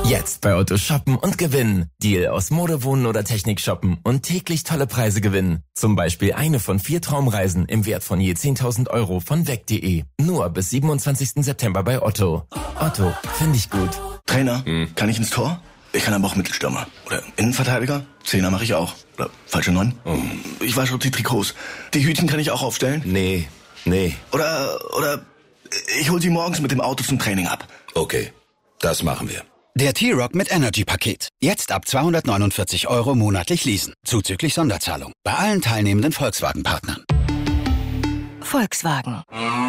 Jetzt bei Otto shoppen und gewinnen. Deal aus Mode, Wohnen oder Technik shoppen und täglich tolle Preise gewinnen. Zum Beispiel eine von 4 Traumreisen im Wert von je 10.000 € von weg.de. Nur bis 27. September bei Otto. Otto, finde ich gut. Trainer, kann ich ins Tor? Ich kann aber auch Mittelstürmer. Oder Innenverteidiger? Zehner mache ich auch. Oder falsche 9? Ich wasche auch die Trikots. Die Hütchen kann ich auch aufstellen? Nee. Oder ich hol sie morgens mit dem Auto zum Training ab. Okay, das machen wir. Der T-Rock mit Energy-Paket. Jetzt ab 249 € monatlich leasen. Zuzüglich Sonderzahlung. Bei allen teilnehmenden Volkswagen-Partnern. Volkswagen.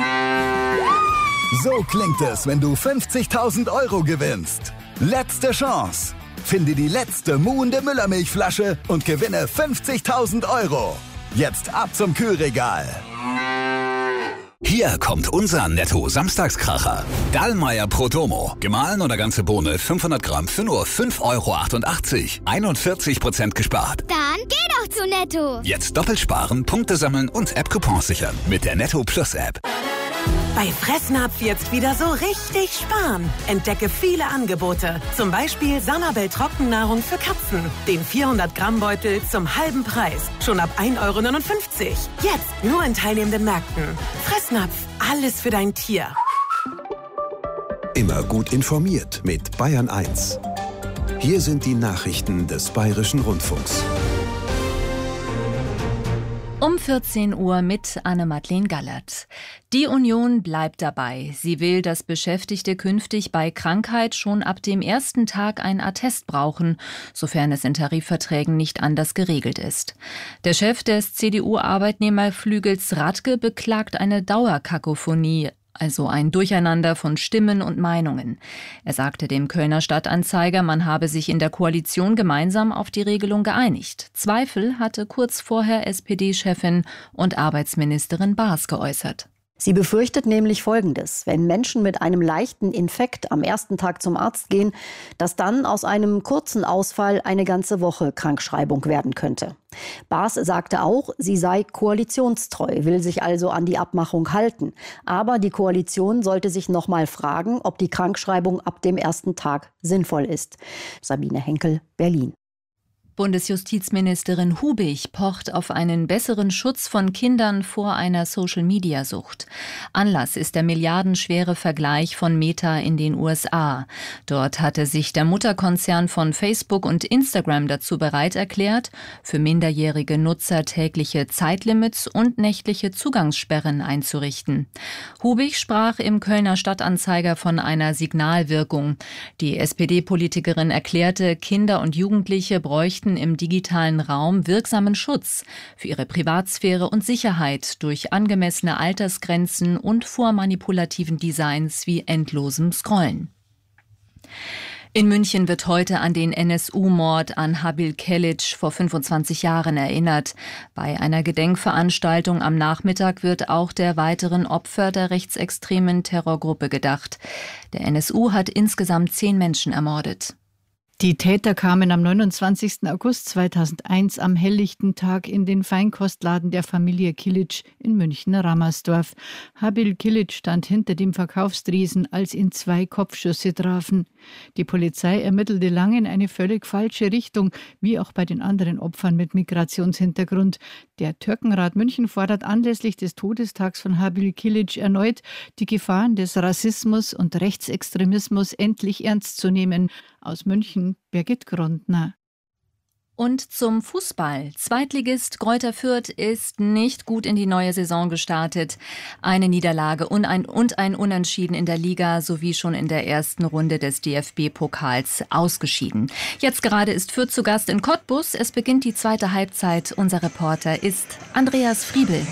So klingt es, wenn du 50.000 € gewinnst. Letzte Chance. Finde die letzte muhende Müllermilchflasche und gewinne 50.000 €. Jetzt ab zum Kühlregal. Hier kommt unser Netto-Samstagskracher. Dallmayr Prodomo. Gemahlen oder ganze Bohne 500 Gramm für nur 5,80 €. 41% gespart. Dann geh doch zu Netto. Jetzt doppelt sparen, Punkte sammeln und App-Coupons sichern. Mit der Netto Plus App. Bei Fressnapf jetzt wieder so richtig sparen. Entdecke viele Angebote. Zum Beispiel Sanabel Trockennahrung für Katzen. Den 400-Gramm-Beutel zum halben Preis. Schon ab 1,59 €. Jetzt nur in teilnehmenden Märkten. Fressnapf. Alles für dein Tier. Immer gut informiert mit Bayern 1. Hier sind die Nachrichten des Bayerischen Rundfunks. Um 14 Uhr mit Anne-Madeleine Gallert. Die Union bleibt dabei. Sie will, dass Beschäftigte künftig bei Krankheit schon ab dem ersten Tag ein Attest brauchen, sofern es in Tarifverträgen nicht anders geregelt ist. Der Chef des CDU-Arbeitnehmerflügels Radke beklagt eine Dauerkakophonie, also ein Durcheinander von Stimmen und Meinungen. Er sagte dem Kölner Stadtanzeiger, man habe sich in der Koalition gemeinsam auf die Regelung geeinigt. Zweifel hatte kurz vorher SPD-Chefin und Arbeitsministerin Baas geäußert. Sie befürchtet nämlich Folgendes: Wenn Menschen mit einem leichten Infekt am ersten Tag zum Arzt gehen, dass dann aus einem kurzen Ausfall eine ganze Woche Krankschreibung werden könnte. Baas sagte auch, sie sei koalitionstreu, will sich also an die Abmachung halten. Aber die Koalition sollte sich noch mal fragen, ob die Krankschreibung ab dem ersten Tag sinnvoll ist. Sabine Henkel, Berlin. Bundesjustizministerin Hubig pocht auf einen besseren Schutz von Kindern vor einer Social-Media-Sucht. Anlass ist der milliardenschwere Vergleich von Meta in den USA. Dort hatte sich der Mutterkonzern von Facebook und Instagram dazu bereit erklärt, für minderjährige Nutzer tägliche Zeitlimits und nächtliche Zugangssperren einzurichten. Hubig sprach im Kölner Stadtanzeiger von einer Signalwirkung. Die SPD-Politikerin erklärte, Kinder und Jugendliche bräuchten im digitalen Raum wirksamen Schutz für ihre Privatsphäre und Sicherheit durch angemessene Altersgrenzen und vor manipulativen Designs wie endlosem Scrollen. In München wird heute an den NSU-Mord an Habil Kilic vor 25 Jahren erinnert. Bei einer Gedenkveranstaltung am Nachmittag wird auch der weiteren Opfer der rechtsextremen Terrorgruppe gedacht. Der NSU hat insgesamt 10 Menschen ermordet. Die Täter kamen am 29. August 2001 am helllichten Tag in den Feinkostladen der Familie Kilic in München-Rammersdorf. Habil Kilic stand hinter dem Verkaufstresen, als ihn 2 Kopfschüsse trafen. Die Polizei ermittelte lange in eine völlig falsche Richtung, wie auch bei den anderen Opfern mit Migrationshintergrund. Der Türkenrat München fordert anlässlich des Todestags von Habil Kilic erneut, die Gefahren des Rassismus und Rechtsextremismus endlich ernst zu nehmen. Aus München, Birgit Grundner. Und zum Fußball. Zweitligist Greuther Fürth ist nicht gut in die neue Saison gestartet. Eine Niederlage und ein Unentschieden in der Liga sowie schon in der ersten Runde des DFB-Pokals ausgeschieden. Jetzt gerade ist Fürth zu Gast in Cottbus. Es beginnt die zweite Halbzeit. Unser Reporter ist Andreas Friebel.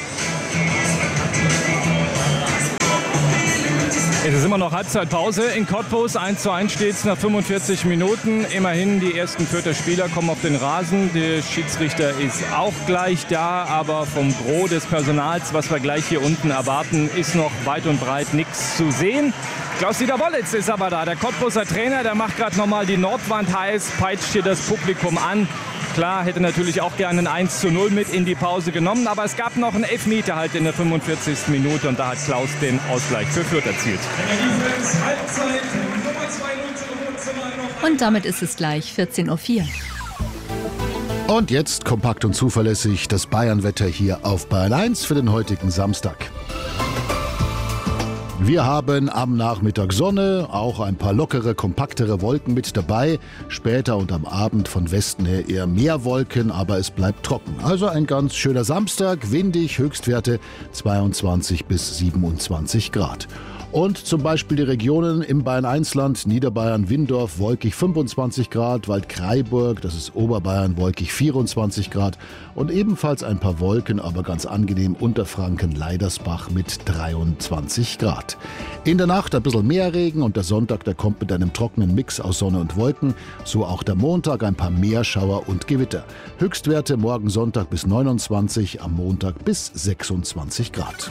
Es ist immer noch Halbzeitpause in Cottbus. 1:1 steht es nach 45 Minuten. Immerhin, die ersten Fürther Spieler kommen auf den Rasen. Der Schiedsrichter ist auch gleich da. Aber vom Gros des Personals, was wir gleich hier unten erwarten, ist noch weit und breit nichts zu sehen. Klaus-Dieter Wollitz ist aber da. Der Cottbuser Trainer, der macht gerade nochmal die Nordwand heiß, peitscht hier das Publikum an. Klar, hätte natürlich auch gerne ein 1:0 mit in die Pause genommen, aber es gab noch einen Elfmeter halt in der 45. Minute und da hat Klaus den Ausgleich für Fürth erzielt. Und damit ist es gleich 14:04 Uhr. Und jetzt kompakt und zuverlässig das Bayern-Wetter hier auf Bayern 1 für den heutigen Samstag. Wir haben am Nachmittag Sonne, auch ein paar lockere, kompaktere Wolken mit dabei. Später und am Abend von Westen her eher mehr Wolken, aber es bleibt trocken. Also ein ganz schöner Samstag, windig, Höchstwerte 22 bis 27 Grad. Und zum Beispiel die Regionen im Bayern-1-Land, Niederbayern, Windorf, wolkig 25 Grad, Waldkraiburg, das ist Oberbayern, wolkig 24 Grad und ebenfalls ein paar Wolken, aber ganz angenehm Unterfranken, Leidersbach mit 23 Grad. In der Nacht ein bisschen mehr Regen und der Sonntag, der kommt mit einem trockenen Mix aus Sonne und Wolken, so auch der Montag ein paar Meerschauer und Gewitter. Höchstwerte morgen Sonntag bis 29, am Montag bis 26 Grad.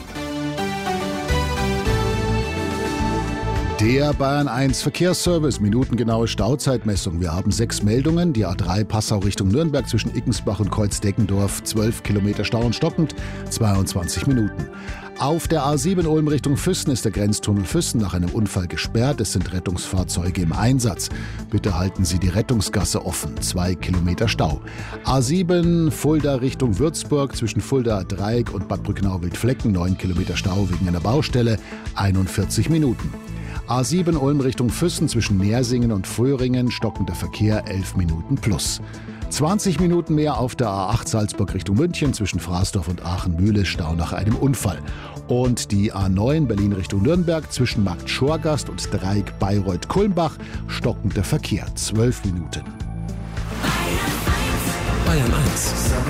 Der Bayern 1 Verkehrsservice, minutengenaue Stauzeitmessung. Wir haben 6 Meldungen. Die A3 Passau Richtung Nürnberg zwischen Ickensbach und Kreuz-Deckendorf, 12 Kilometer Stau und stockend, 22 Minuten. Auf der A7 Ulm Richtung Füssen ist der Grenztunnel Füssen nach einem Unfall gesperrt. Es sind Rettungsfahrzeuge im Einsatz. Bitte halten Sie die Rettungsgasse offen. 2 Kilometer Stau. A7 Fulda Richtung Würzburg zwischen Fulda Dreieck und Bad Brücknau-Wildflecken. 9 Kilometer Stau wegen einer Baustelle. 41 Minuten. A7 Ulm Richtung Füssen zwischen Nersingen und Fröhringen, stockender Verkehr 11 Minuten plus. 20 Minuten mehr auf der A8 Salzburg Richtung München zwischen Fraßdorf und Aachen-Mühle, Stau nach einem Unfall. Und die A9 Berlin Richtung Nürnberg zwischen Markt Schorgast und Dreieck Bayreuth-Kulmbach, stockender Verkehr 12 Minuten. Bayern 1.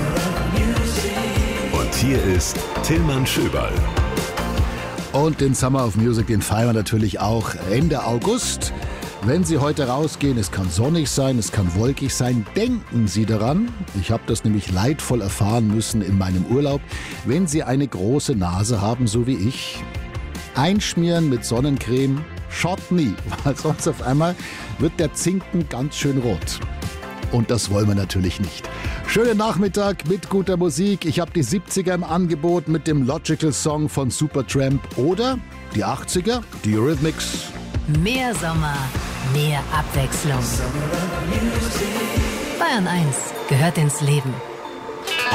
Und hier ist Tillmann Schöberl. Und den Summer of Music, den feiern wir natürlich auch Ende August. Wenn Sie heute rausgehen, es kann sonnig sein, es kann wolkig sein, denken Sie daran, ich habe das nämlich leidvoll erfahren müssen in meinem Urlaub, wenn Sie eine große Nase haben, so wie ich, einschmieren mit Sonnencreme, schaut nie, weil sonst auf einmal wird der Zinken ganz schön rot. Und das wollen wir natürlich nicht. Schönen Nachmittag mit guter Musik. Ich habe die 70er im Angebot mit dem Logical Song von Supertramp oder die 80er, die Eurythmics. Mehr Sommer, mehr Abwechslung. Bayern 1 gehört ins Leben.